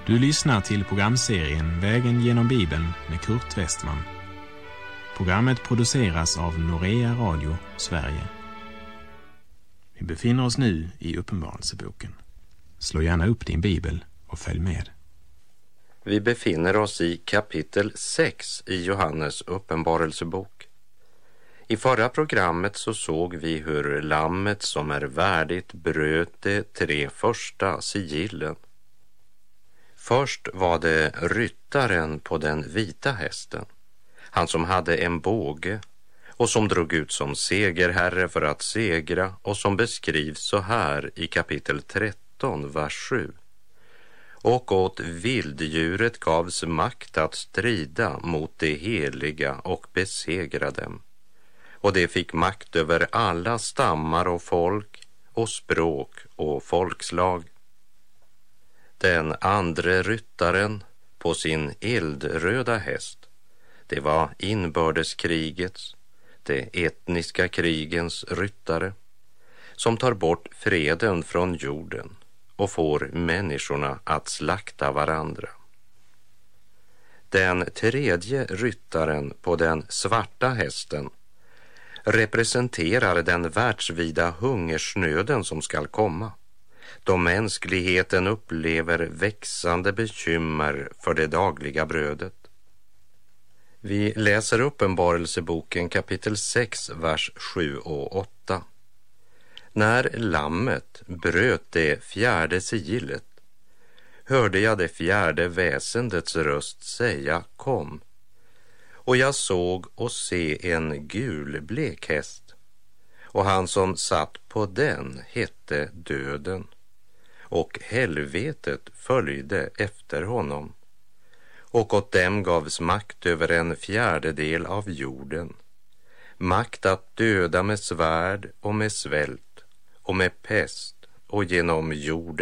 Du lyssnar till programserien Vägen genom Bibeln med Kurt Westman. Programmet produceras av Norea Radio, Sverige. Vi befinner oss nu i Uppenbarelseboken. Slå gärna upp din bibel och följ med. Vi befinner oss i kapitel 6 i Johannes uppenbarelsebok. I förra programmet så såg vi hur lammet som är värdigt bröt de 3 första sigillen. Först var det ryttaren på den vita hästen, han som hade en båge och som drog ut som segerherre för att segra, och som beskrivs så här i kapitel 13, vers 7. Och åt vilddjuret gavs makt att strida mot det heliga och besegra dem. Och det fick makt över alla stammar och folk och språk och folkslag. Den andre ryttaren på sin eldröda häst, det var inbördeskrigets, det etniska krigens ryttare, som tar bort freden från jorden och får människorna att slakta varandra. Den tredje ryttaren på den svarta hästen representerar den världsvida hungersnöden som skall komma, då mänskligheten upplever växande bekymmer för det dagliga brödet. Vi läser Uppenbarelseboken kapitel 6, vers 7 och 8. När lammet bröt det 4:e sigillet hörde jag det 4:e väsendets röst säga: kom. Och jag såg och se en gulblek häst, och han som satt på den hette Döden, och helvetet följde efter honom. Och åt dem gavs makt över 1/4 av jorden, makt att döda med svärd och med svält och med pest och genom jorden